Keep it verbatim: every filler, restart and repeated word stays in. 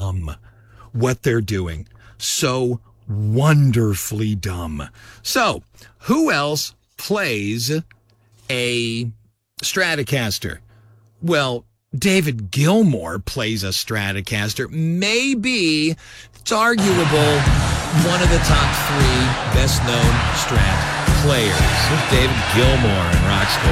dumb what they're doing. So wonderfully dumb. So, who else plays a Stratocaster? Well, David Gilmour plays a Stratocaster. Maybe, it's arguable, one of the top three best-known Strat players. David Gilmour and Roxco.